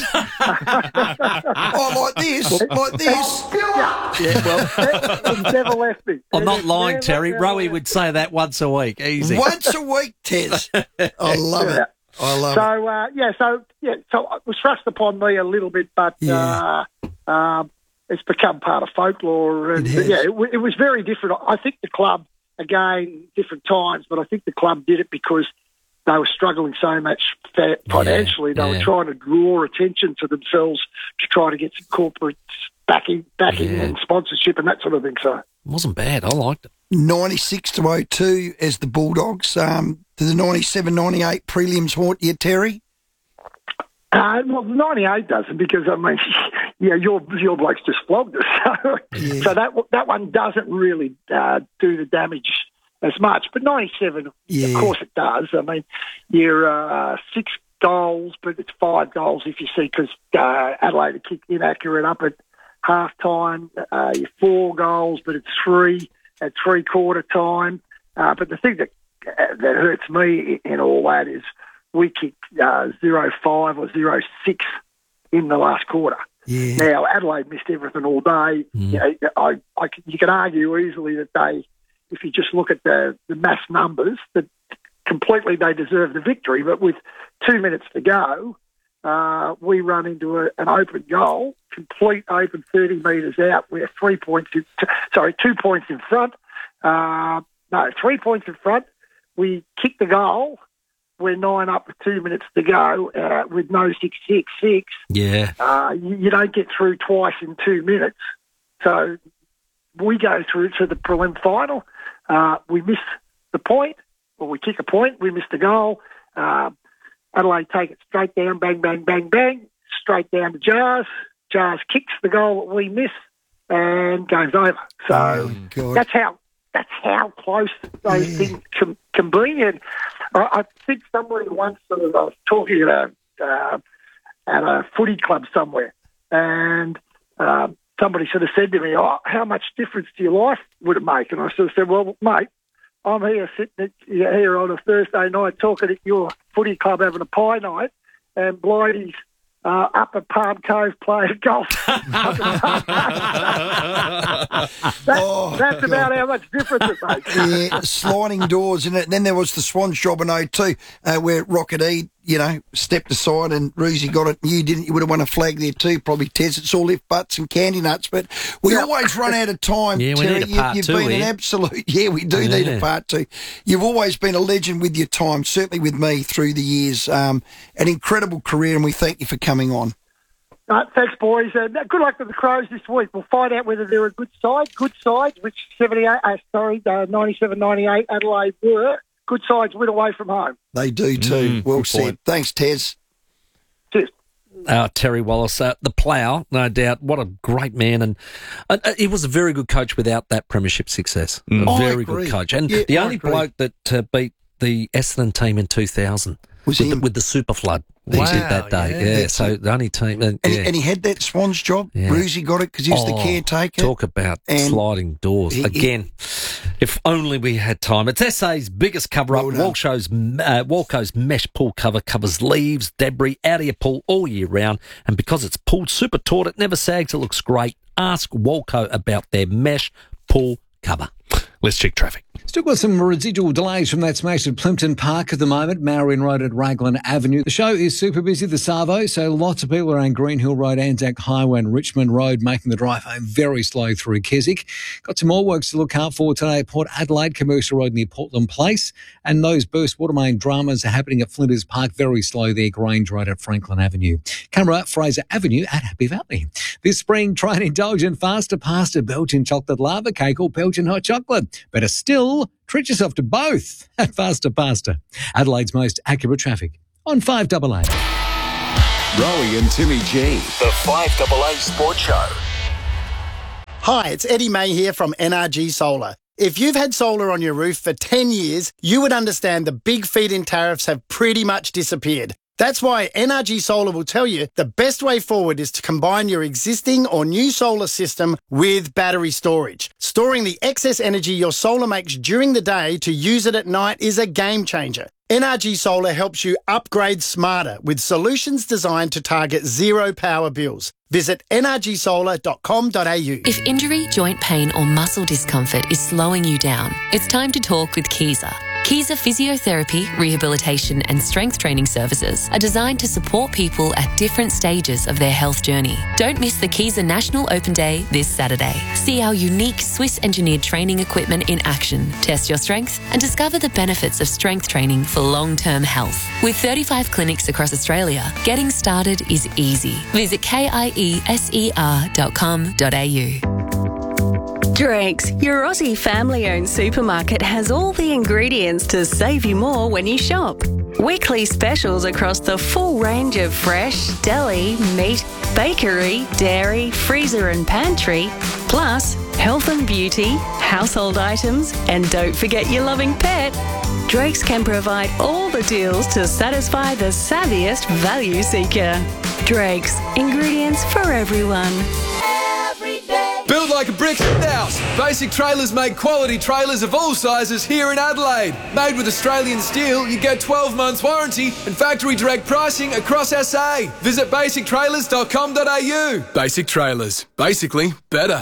Oh, like this, like this. Yeah, Yeah, well, it, it's never left me. I'm not It's lying, never, Terry. never Rowie left would say that once a week. Easy. Once a week, Tez. I love Yeah. it. I love so, uh, yeah, so, yeah, so it was thrust upon me a little bit, but Yeah. uh, um, it's become part of folklore. And, It has. yeah, it, w- it was very different. I think the club, again, different times, but I think the club did it because they were struggling so much fa- financially. They yeah. were trying to draw attention to themselves to try to get some corporates backing, backing Yeah. and sponsorship and that sort of thing. So, It wasn't bad. I liked it. ninety-six to oh two as the Bulldogs. Um, do the ninety-seven ninety-eight prelims haunt you, Terry? Uh, well, ninety-eight doesn't, because, I mean, yeah, your your bloke's just flogged us. So, Yeah. so that that one doesn't really uh, do the damage as much. But ninety-seven, Yeah. of course it does. I mean, you're uh, six goals, but it's five goals if you see, because uh, Adelaide kicked inaccurate up at half-time. Uh, you're four goals, but it's three at three-quarter time. Uh, but the thing that, uh, that hurts me in all that is we kicked uh, zero five or zero six in the last quarter. Yeah. Now, Adelaide missed everything all day. You know, I, I, you can argue easily that they, if you just look at the, the mass numbers, that completely they deserve the victory. But with two minutes to go, uh, we run into a, an open goal, complete open thirty metres out. We're three points, in, t- sorry, two points in front. Uh, no, three points in front. We kick the goal. We're nine up with two minutes to go uh, with no six six six. Yeah. Uh, you, you don't get through twice in two minutes. So we go through to the prelim final. Uh, we miss the point, or we kick a point. We miss the goal. Uh, Adelaide take it straight down, bang, bang, bang, bang, straight down to Jars. Jars kicks the goal that we miss, and game's over. So Oh, God. that's how that's how close those Yeah. things can, can be. And I, I think somebody once sort of, I was talking at a uh, at a footy club somewhere, and um, somebody sort of said to me, "Oh, how much difference to your life would it make?" And I sort of said, "Well, mate, I'm here sitting at, here on a Thursday night talking at your footy club having a pie night, and Blighty's uh, up at Palm Cove playing golf." That, Oh, that's God. about how much difference it makes. Yeah, sliding doors, and then there was the Swans job in oh two, uh, where Rocket E, you know, stepped aside and Roosie got it. You didn't. You would have won a flag there too, probably. Tez, it's all lift butts and candy nuts, but we always run out of time. Yeah, we Terry. need a You- part You've two been an here. absolute. Yeah, we do need Yeah. a part two. You've always been a legend with your time, certainly with me through the years. Um, an incredible career, and we thank you for coming on. Uh, thanks, boys. Uh, good luck to the Crows this week. We'll find out whether they're a good side. Good sides, which seventy-eight, uh, sorry, uh, ninety-seven ninety-eight Adelaide were. Good sides win away from home. They do too. Mm, well good said. point. Thanks, Tez. Cheers. Uh, Terry Wallace, uh, the plough, no doubt. What a great man. And uh, uh, he was a very good coach without that premiership success. Mm. A I very agree. good coach. And Yeah, the I only agree. bloke that uh, beat the Essendon team in two thousand Was with, the, him. with the super flood. He Wow, did that day. yeah. Yeah, That's so it. the only team. Uh, And, yeah. he, and he had that Swans job. Yeah. Roosie got it because he was the Oh, caretaker. Talk about And sliding doors. he- he- Again, if only we had time. It's S A's biggest cover-up. Well done. Walco's, uh, Walco's mesh pool cover covers leaves, debris out of your pool all year round. And because it's pulled super taut, it never sags. It looks great. Ask Walco about their mesh pool cover. Let's check traffic. Still got some residual delays from that smash at Plimpton Park at the moment, Marion Road at Raglan Avenue. The show is super busy, the Savo, so lots of people around Green Hill Road, Anzac Highway and Richmond Road making the drive home very slow through Keswick. Got some more works to look out for today at Port Adelaide Commercial Road near Portland Place, and those burst water main dramas are happening at Flinders Park, very slow there, Grange Road at Franklin Avenue. Camera, Fraser Avenue at Happy Valley. This spring, try an indulgent faster pasta, Belgian chocolate lava cake or Belgian hot chocolate. Better still, treat yourself to both at Faster Pasta. Adelaide's most accurate traffic on five A A. Rowie and Timmy G, the five A A Sports Show. Hi, it's Eddie May here from N R G Solar. If you've had solar on your roof for ten years, you would understand the big feed-in tariffs have pretty much disappeared. That's why N R G Solar will tell you the best way forward is to combine your existing or new solar system with battery storage. Storing the excess energy your solar makes during the day to use it at night is a game changer. N R G Solar helps you upgrade smarter with solutions designed to target zero power bills. Visit n r g solar dot com dot a u. If injury, joint pain or muscle discomfort is slowing you down, it's time to talk with Kiesa. Kiesa Physiotherapy, Rehabilitation and Strength Training Services are designed to support people at different stages of their health journey. Don't miss the Kiesa National Open Day this Saturday. See our unique Swiss-engineered training equipment in action, test your strength and discover the benefits of strength training for long-term health. With thirty-five clinics across Australia, getting started is easy. Visit kieser dot com dot a u. Drake's, your Aussie family-owned supermarket, has all the ingredients to save you more when you shop. Weekly specials across the full range of fresh, deli, meat, bakery, dairy, freezer and pantry, plus health and beauty, household items, and don't forget your loving pet. Drake's can provide all the deals to satisfy the savviest value seeker. Drake's, ingredients for everyone. Build like a brick house. Basic Trailers make quality trailers of all sizes here in Adelaide. Made with Australian steel, you get twelve months warranty and factory direct pricing across S A. Visit basic trailers dot com dot a u. Basic Trailers. Basically better.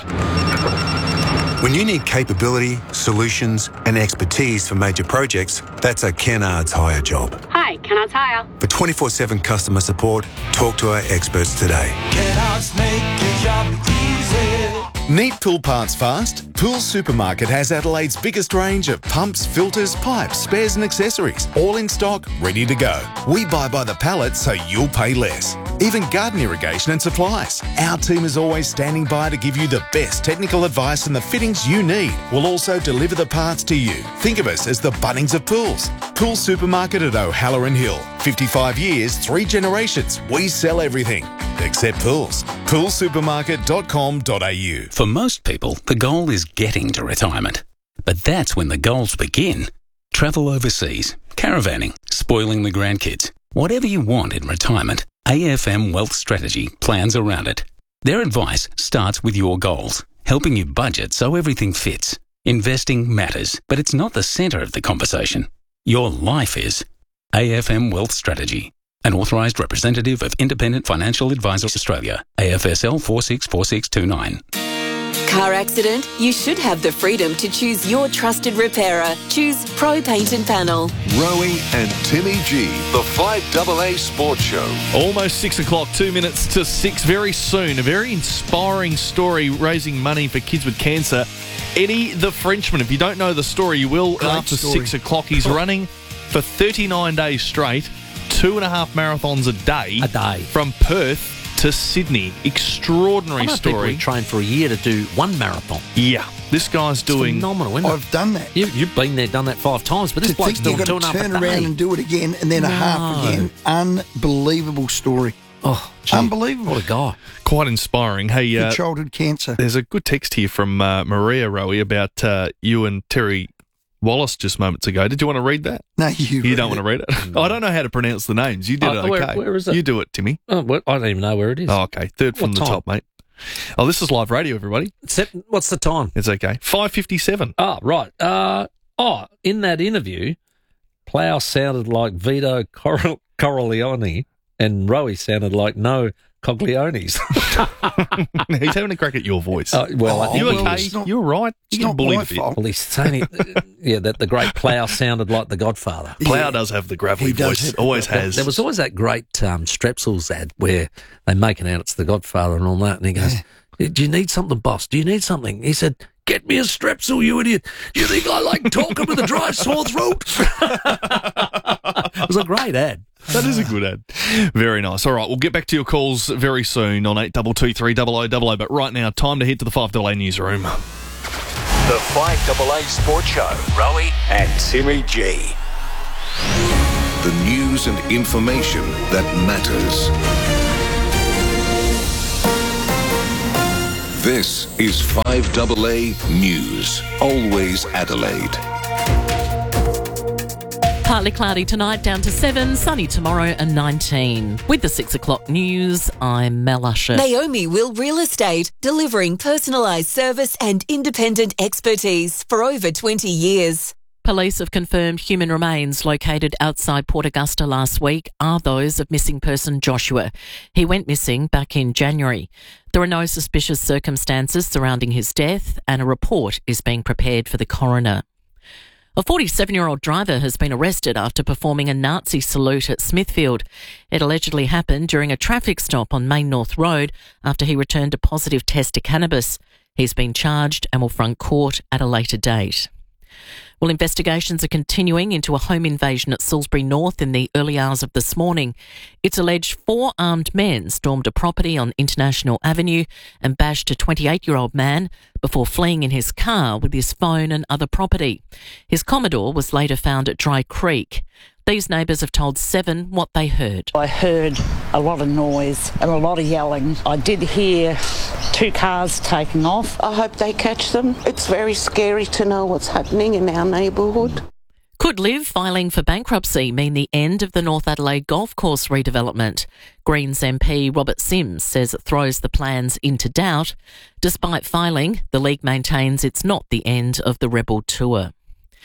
When you need capability, solutions and expertise for major projects, that's a Kennards Hire job. Hi, Kennards Hire. For twenty-four seven customer support, talk to our experts today. Kennards make your job easy. Need pool parts fast? Pool Supermarket has Adelaide's biggest range of pumps, filters, pipes, spares and accessories, all in stock, ready to go. We buy by the pallet so you'll pay less. Even garden irrigation and supplies. Our team is always standing by to give you the best technical advice and the fittings you need. We'll also deliver the parts to you. Think of us as the Bunnings of pools. Pool Supermarket at O'Halloran Hill. fifty-five years, three generations. We sell everything except pools. pool supermarket dot com dot a u. For most people, the goal is getting to retirement. But that's when the goals begin. Travel overseas, caravanning, spoiling the grandkids. Whatever you want in retirement, A F M Wealth Strategy plans around it. Their advice starts with your goals, helping you budget so everything fits. Investing matters, but it's not the centre of the conversation. Your life is. A F M Wealth Strategy. An authorised representative of Independent Financial Advisors Australia. A F S L four six four six two nine. Car accident? You should have the freedom to choose your trusted repairer. Choose Pro Paint and Panel. Rowie and Timmy G, the five A A Sports Show. Almost six o'clock, two minutes to six. Very soon, a very inspiring story raising money for kids with cancer. Eddie the Frenchman, if you don't know the story, you will Great after story. six o'clock. He's running for thirty-nine days straight, two and a half marathons a day. A day. From Perth to Sydney. Extraordinary I know people story. who train for a year to do one marathon. Yeah, this guy's doing phenomenal. Isn't it? I've done that. You, you've been there, done that five times, but this To bloke's think doing you've two got and to a half turn a day. around and do it again and then a half No. again. Unbelievable story. Oh, gee, Unbelievable. What a guy. Quite inspiring. Hey, Good uh, childhood cancer. there's a good text here from uh, Maria Rowie about uh, you and Terry Wallace just moments ago. Did you want to read that? No, you. You don't want to read it? I don't know how to pronounce the names. You did Oh, it where- okay. where is it? You do it, Timmy. Oh, well, I don't even know where it is. Oh, okay. Third from What the time? top, mate. Oh, this is live radio, everybody. Except, what's the time? It's okay. five fifty-seven. Oh, right. Uh, oh, in that interview, Plough sounded like Vito Cor- Corleone and Rowie sounded like no Coglione's. He's having a crack at your voice. Uh, well, I oh, think you well, okay? not, You're right. You get bullied a bit. Well, he's saying, it, yeah, that the great Plough sounded like the Godfather. Plough Yeah. does have the gravelly He does voice. have- Always There, has. there was always that great um, Strepsils ad where they make it out it's the Godfather and all that, and he goes, "Do you need something, boss? Do you need something?" He said, "Get me a Strepsil, you idiot. You think I like talking with a dry, sore throat?" It was a great ad. That is a good ad. Very nice. All right, we'll get back to your calls very soon on eight two two three double oh double oh. But right now, time to head to the five double A newsroom. The five double A Sports Show. Rowie and Timmy G. The news and information that matters. This is five double A News. Always Adelaide. Partly cloudy tonight, down to seven, sunny tomorrow and nineteen. With the six o'clock news, I'm Mel Usher. Naomi Will Real Estate, delivering personalised service and independent expertise for over twenty years. Police have confirmed human remains located outside Port Augusta last week are those of missing person Joshua. He went missing back in January. There are no suspicious circumstances surrounding his death, and a report is being prepared for the coroner. A forty-seven-year-old driver has been arrested after performing a Nazi salute at Smithfield. It allegedly happened during a traffic stop on Main North Road after he returned a positive test to cannabis. He's been charged and will front court at a later date. Well, investigations are continuing into a home invasion at Salisbury North in the early hours of this morning. It's alleged four armed men stormed a property on International Avenue and bashed a twenty-eight-year-old man before fleeing in his car with his phone and other property. His Commodore was later found at Dry Creek. These neighbours have told Seven what they heard. I heard a lot of noise and a lot of yelling. I did hear two cars taking off. I hope they catch them. It's very scary to know what's happening in our neighbourhood. Could Live filing for bankruptcy mean the end of the North Adelaide golf course redevelopment? Greens M P Robert Sims says it throws the plans into doubt. Despite filing, the League maintains it's not the end of the Rebel Tour.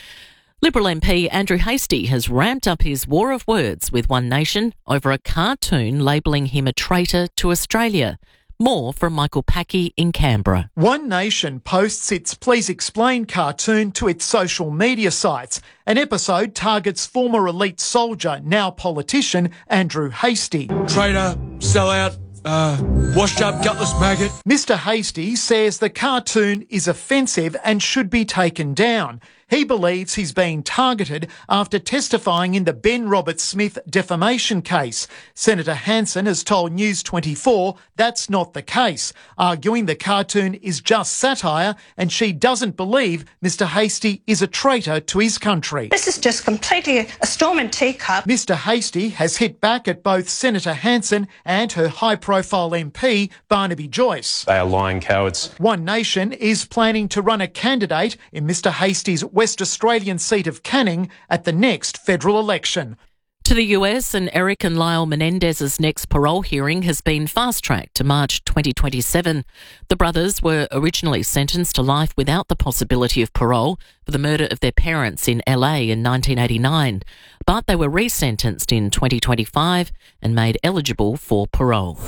Liberal M P Andrew Hastie has ramped up his war of words with One Nation over a cartoon labelling him a traitor to Australia. More from Michael Packey in Canberra. One Nation posts its Please Explain cartoon to its social media sites. An episode targets former elite soldier, now politician, Andrew Hastie. Traitor, sellout, uh, washed up gutless maggot. Mister Hastie says the cartoon is offensive and should be taken down. He believes he's being targeted after testifying in the Ben Roberts-Smith defamation case. Senator Hanson has told News twenty-four that's not the case, arguing the cartoon is just satire and she doesn't believe Mister Hastie is a traitor to his country. This is just completely a storm and teacup. Mister Hastie has hit back at both Senator Hanson and her high-profile M P, Barnaby Joyce. They are lying cowards. One Nation is planning to run a candidate in Mister Hastie's West Australian seat of Canning at the next federal election. To the U S, and Eric and Lyle Menendez's next parole hearing has been fast-tracked to March twenty twenty-seven. The brothers were originally sentenced to life without the possibility of parole for the murder of their parents in L A in nineteen eighty-nine, but they were resentenced in twenty twenty-five and made eligible for parole.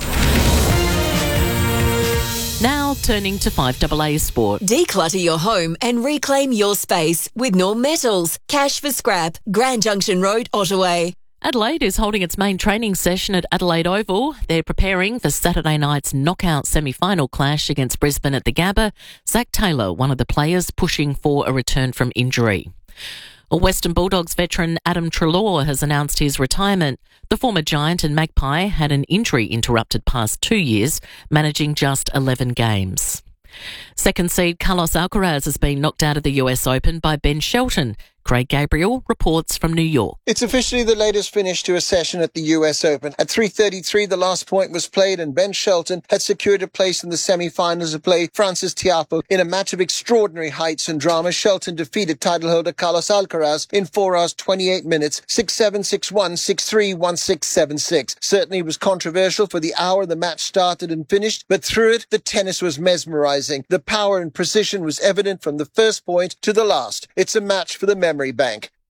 Now turning to five double A Sport. Declutter your home and reclaim your space with Norm Metals. Cash for scrap. Grand Junction Road, Ottaway. Adelaide is holding its main training session at Adelaide Oval. They're preparing for Saturday night's knockout semi-final clash against Brisbane at the Gabba. Zach Taylor, one of the players pushing for a return from injury. Western Bulldogs veteran Adam Treloar has announced his retirement. The former Giant and Magpie had an injury-interrupted past two years, managing just eleven games. Second seed Carlos Alcaraz has been knocked out of the U S Open by Ben Shelton. Craig Gabriel reports from New York. It's officially the latest finish to a session at the U S Open. At three thirty-three, the last point was played and Ben Shelton had secured a place in the semi-finals to play Francis Tiafoe. In a match of extraordinary heights and drama, Shelton defeated title holder Carlos Alcaraz in four hours, twenty-eight minutes, six seven, six one, six three, one six, seven six. Certainly it was controversial for the hour the match started and finished, but through it, the tennis was mesmerizing. The power and precision was evident from the first point to the last. It's a match for the memory bank.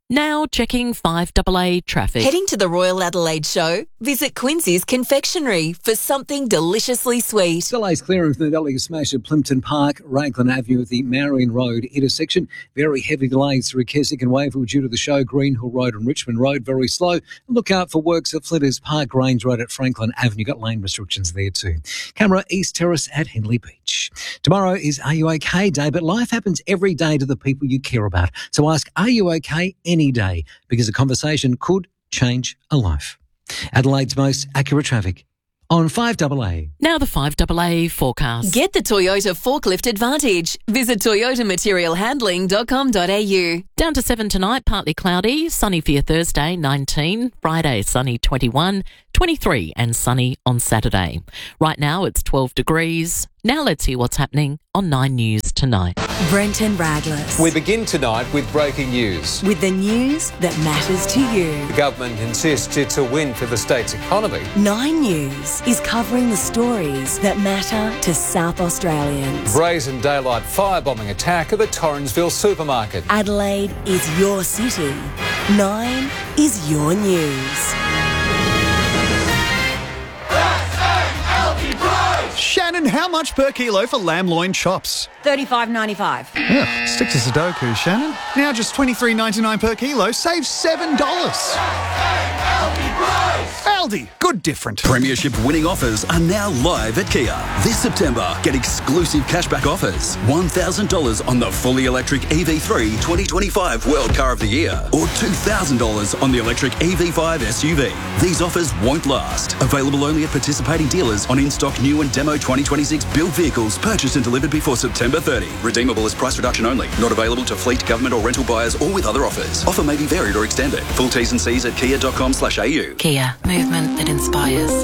Now checking five A A traffic. Heading to the Royal Adelaide Show? Visit Quincy's Confectionery for something deliciously sweet. Delays clearing from the Dolly Smash at Plimpton Park, Raglan Avenue at the Marion Road intersection. Very heavy delays through Keswick and Wavell due to the show. Greenhill Road and Richmond Road, very slow. Look out for works at Flinders Park, Grange Road at Franklin Avenue. Got lane restrictions there too. Camera East Terrace at Henley Beach. Tomorrow is Are You OK Day, but life happens every day to the people you care about. So ask, are you OK any day? Because a conversation could change a life. Adelaide's most accurate traffic on five A A. Now the five A A forecast. Get the Toyota Forklift Advantage. Visit toyota material handling dot com dot a u. Down to seven tonight, partly cloudy, sunny for your Thursday, nineteen. Friday, sunny, twenty-one. twenty-three and sunny on Saturday. Right now it's twelve degrees. Now let's hear what's happening on Nine News tonight. Brenton Raglas. We begin tonight with breaking news. With the news that matters to you. The government insists it's a win for the state's economy. Nine News is covering the stories that matter to South Australians. Brazen daylight firebombing attack at the Torrensville supermarket. Adelaide is your city. Nine is your news. Shannon, how much per kilo for lamb loin chops? thirty-five ninety-five. Yeah, stick to Sudoku, Shannon. Now just twenty-three ninety-nine per kilo, save seven dollars. Aldi, good different. Premiership winning offers are now live at Kia. This September, get exclusive cashback offers. one thousand dollars on the fully electric E V three twenty twenty-five World Car of the Year or two thousand dollars on the electric E V five S U V. These offers won't last. Available only at participating dealers on in-stock new and demo twenty twenty-six built vehicles purchased and delivered before September thirtieth. Redeemable as price reduction only. Not available to fleet, government or rental buyers or with other offers. Offer may be varied or extended. Full T's and C's at kia dot com slash a u. Kia, movement that inspires.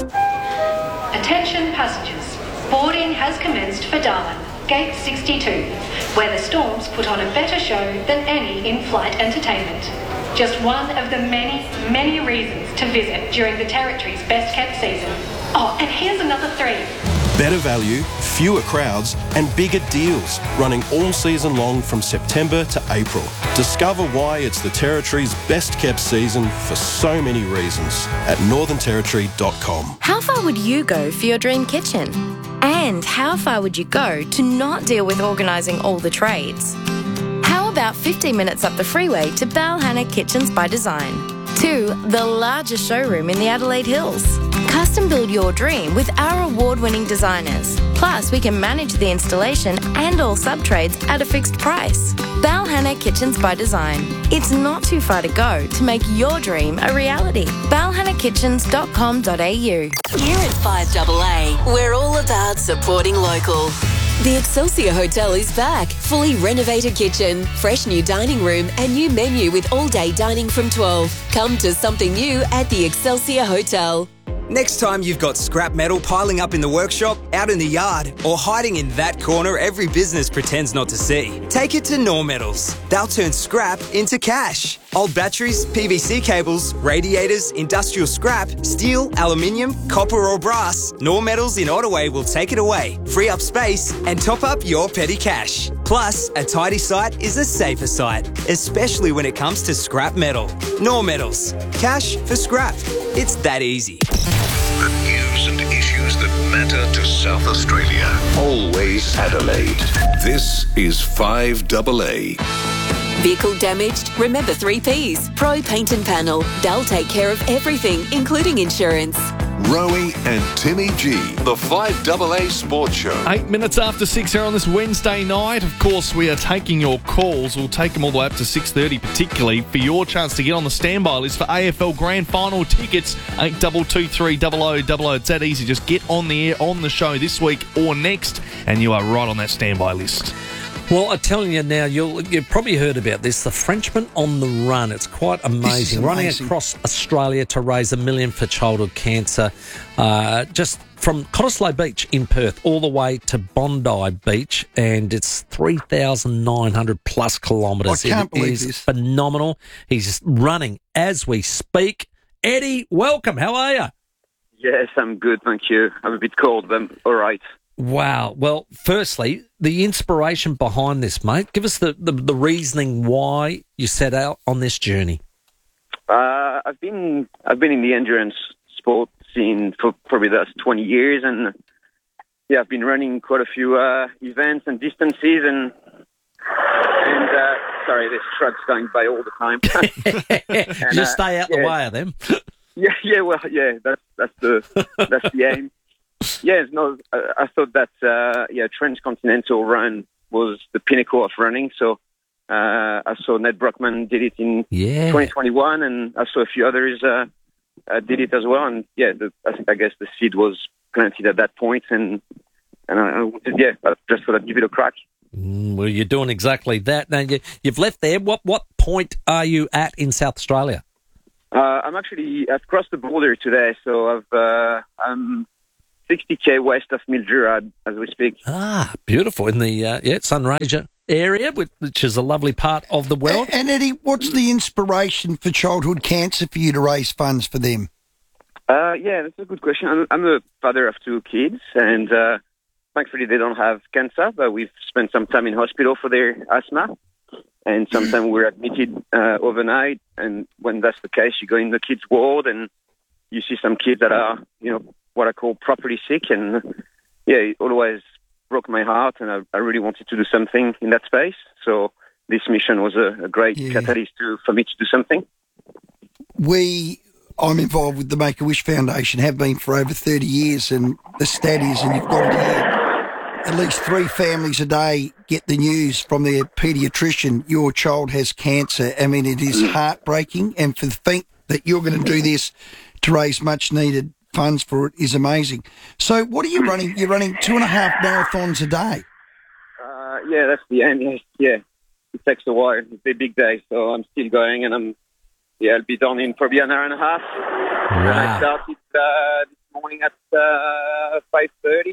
Attention passengers, boarding has commenced for Darwin, Gate sixty-two, where the Storms put on a better show than any in-flight entertainment. Just one of the many, many reasons to visit during the Territory's best-kept season. Oh, and here's another three. Better value, fewer crowds and bigger deals running all season long from September to April. Discover why it's the Territory's best kept season for so many reasons at northern territory dot com. How far would you go for your dream kitchen? And how far would you go to not deal with organising all the trades? How about fifteen minutes up the freeway to Balhanna Kitchens by Design? To the largest showroom in the Adelaide Hills. Custom build your dream with our award-winning designers. Plus, we can manage the installation and all sub-trades at a fixed price. Balhanna Kitchens by Design. It's not too far to go to make your dream a reality. balhanna kitchens dot com dot a u. Here at five A A, we're all about supporting local. The Excelsior Hotel is back. Fully renovated kitchen, fresh new dining room and new menu with all-day dining from twelve. Come to something new at the Excelsior Hotel. Next time you've got scrap metal piling up in the workshop, out in the yard, or hiding in that corner every business pretends not to see, take it to Nor Metals. They'll turn scrap into cash. Old batteries, P V C cables, radiators, industrial scrap, steel, aluminium, copper or brass, Nor Metals in Ottaway will take it away, free up space and top up your petty cash. Plus, a tidy site is a safer site, especially when it comes to scrap metal. Nor Metals. Cash for scrap. It's that easy. The news and issues that matter to South Australia. Always Adelaide. This is five A A. Vehicle damaged? Remember three P's. Pro Paint and Panel. They'll take care of everything, including insurance. Rowie and Timmy G, the five A A Sports Show. Eight minutes after six here on this Wednesday night. Of course, we are taking your calls. We'll take them all the way up to six thirty, particularly for your chance to get on the standby list for A F L Grand Final tickets. eight two two three zero zero zero zero. It's that easy. Just get on the air on the show this week or next, and you are right on that standby list. Well, I'm telling you now, you'll, you've probably heard about this, the Frenchman on the Run. It's quite amazing. Running amazing. across Australia to raise a million for childhood cancer. Uh, just from Cottesloe Beach in Perth all the way to Bondi Beach, and it's three thousand nine hundred plus kilometres. I can't it believe is this. phenomenal. He's running as we speak. Eddie, welcome. How are you? Yes, I'm good, thank you. I'm a bit cold, but I'm all right. Wow. Well, firstly, the inspiration behind this, mate. Give us the, the, the reasoning why you set out on this journey. Uh, I've been I've been in the endurance sport scene for probably the last twenty years, and yeah, I've been running quite a few uh, events and distances, and and uh, sorry, there's trucks going by all the time. and, Just uh, stay out yeah. the way of them. Yeah, yeah, well, yeah, that's that's the that's the aim. Yeah, no, I, I thought that uh, yeah, transcontinental run was the pinnacle of running. So uh, I saw Ned Brockman did it in yeah. twenty twenty-one, and I saw a few others uh, uh, did it as well. And yeah, the, I think I guess the seed was planted at that point, and and I, I wanted, yeah, I just thought I'd give it a crack. Mm, well, you're doing exactly that. Now you, you've left there. What what point are you at in South Australia? Uh, I'm actually I've crossed the border today, so I've uh, I'm sixty k west of Mildura as we speak. Ah, beautiful in the uh, yeah Sunraysia area, which, which is a lovely part of the world. And, and Eddie, what's the inspiration for childhood cancer for you to raise funds for them? Uh, yeah, that's a good question. I'm, I'm a father of two kids, and uh, thankfully they don't have cancer, but we've spent some time in hospital for their asthma. And sometimes we're admitted uh, overnight, and when that's the case, you go in the kids' ward and you see some kids that are, you know, what I call properly sick. And yeah, it always broke my heart, and I, I really wanted to do something in that space. So this mission was a, a great yeah. catalyst to, for me to do something. We, I'm involved with the Make-A-Wish Foundation, have been for over thirty years, and the stat is, and you've got to hear, at least three families a day get the news from their paediatrician, your child has cancer. I mean, it is heartbreaking, and for the think that you're going to do this to raise much needed funds for it is amazing. So what are you running? You're running two and a half marathons a day. Uh, yeah, that's the aim. Yeah, yeah, it takes a while. It's a big day, so I'm still going, and I'm yeah, I'll be done in probably an hour and a half. Wow. And I started uh, this morning at uh, five thirty.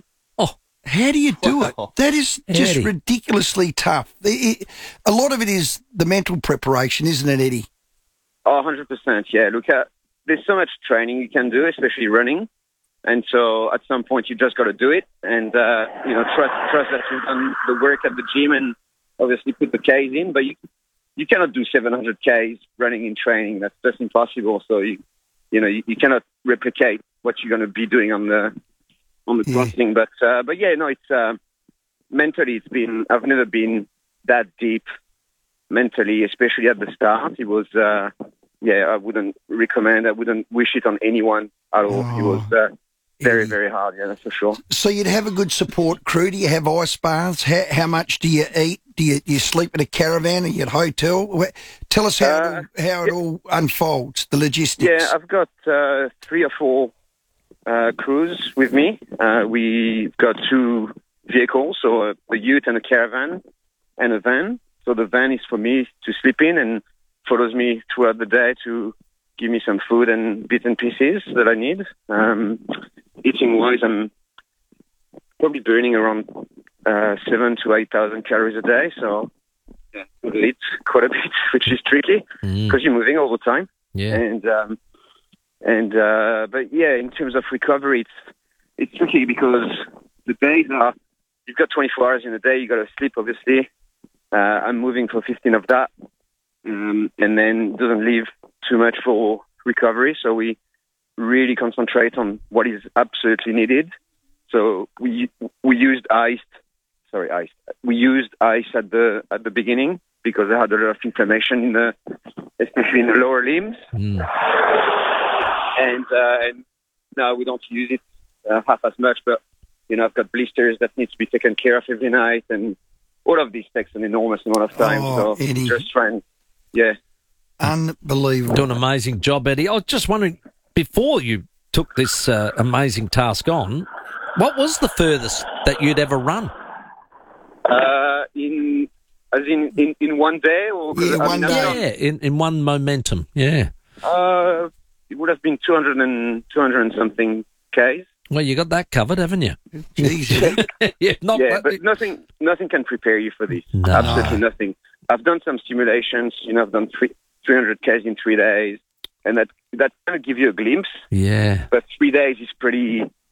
How do you do it? That is just Eddie. ridiculously tough. It, it, a lot of it is the mental preparation, isn't it, Eddie? Oh, one hundred percent, yeah. Look, uh, there's so much training you can do, especially running. And so at some point you just got to do it and, uh, you know, trust trust that you've done the work at the gym and obviously put the Ks in. But you you cannot do seven hundred Ks running in training. That's just impossible. So, you you know, you, you cannot replicate what you're going to be doing on the on the crossing. Yeah. But, uh, but yeah, no, it's uh, mentally it's been, I've never been that deep mentally, especially at the start. It was, uh, yeah, I wouldn't recommend, I wouldn't wish it on anyone at all. Oh, it was uh, very, very hard, yeah, that's for sure. So you'd have a good support crew. Do you have ice baths? How, how much do you eat? Do you, do you sleep in a caravan? Are you at a hotel? Tell us how, uh, it, all, how it yeah. all unfolds, the logistics. Yeah, I've got uh, three or four uh, crews with me. Uh, we've got two vehicles, so a, a ute and a caravan and a van. So the van is for me to sleep in and follows me throughout the day to give me some food and bits and pieces that I need. Um, eating-wise, I'm probably burning around uh, seven to eight thousand calories a day. So yeah, I eat quite a bit, which is tricky because mm. you're moving all the time. Yeah. And um, and uh, but yeah, in terms of recovery, it's it's tricky because the days are you've got twenty-four hours in a day. You got to sleep, obviously. Uh, I'm moving for fifteen of that, um, and then doesn't leave too much for recovery. So we really concentrate on what is absolutely needed. So we we used ice, sorry ice. We used ice at the at the beginning because I had a lot of inflammation in the, especially in the lower limbs. Mm. And uh, and now we don't use it uh, half as much. But you know, I've got blisters that need to be taken care of every night, and all of this takes an enormous amount of time. Oh, so Eddie. just trying, yeah. Unbelievable. Doing an amazing job, Eddie. I was just wondering, before you took this uh, amazing task on, what was the furthest that you'd ever run? Uh, in as in, in, in one day, or yeah, I one mean, day. Yeah, in, in one momentum. Yeah. Uh, it would have been two hundred and two hundred and something Ks. Well, you got that covered, haven't you? Jeez. yeah, not, yeah, but nothing, nothing can prepare you for this. No. Absolutely nothing. I've done some simulations. You know, I've done three, three hundred Ks in three days, and that that kind of gives you a glimpse. Yeah. But three days is pretty,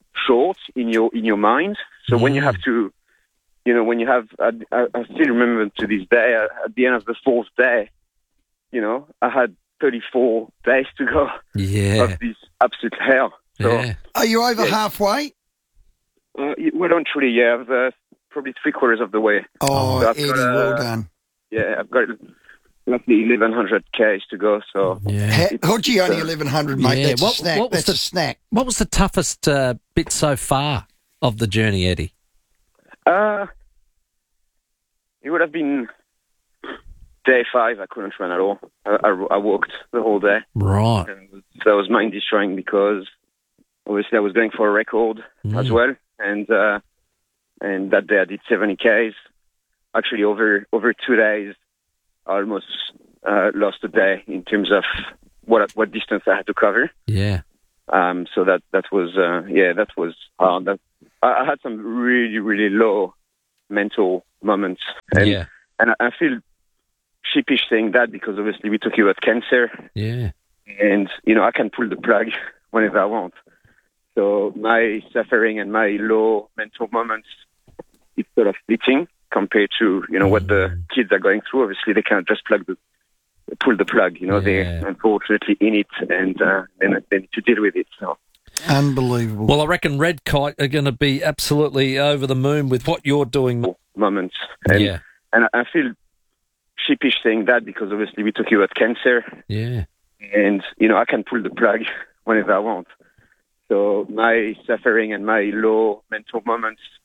short in your in your mind. So mm. when you have to, you know, when you have, I, I, I still remember to this day, at the end of the fourth day, you know, I had thirty-four days to go yeah. of this absolute hell. So, yeah. Are you over yeah. halfway? Uh, well, don't truly, yeah. I've, uh, probably three quarters of the way. Oh, so Eddie, got, uh, well done. Yeah, I've got roughly eleven hundred k's to go. So yeah. Hodgie only eleven hundred, mate. Yeah. That's What, a snack. what was That's the, a snack. What was the toughest uh, bit so far of the journey, Eddie? Uh, it would have been day five. I couldn't run at all. I, I, I walked the whole day. Right. And so that was mind destroying because obviously I was going for a record mm. as well, and uh, and that day I did seventy k's. Actually, over over two days, I almost uh, lost a day in terms of what what distance I had to cover. Yeah. Um. So that that was uh, yeah that was hard. That I, I had some really really low mental moments. And, yeah. And I, I feel sheepish saying that because obviously we talk about cancer. Yeah. And you know I can pull the plug whenever I want. So my suffering and my low mental moments, it's sort of fleeting compared to, you know, what the kids are going through. Obviously, they can't just plug the, pull the plug. You know, yeah. they're unfortunately in it, and uh, then they need to deal with it. So unbelievable. Well, I reckon Red Kite are going to be absolutely over the moon with what you're doing. Moments, and, yeah, and I feel sheepish saying that because obviously we talk about cancer. Yeah, and you know, I can pull the plug whenever I want. So my suffering and my low mental moments,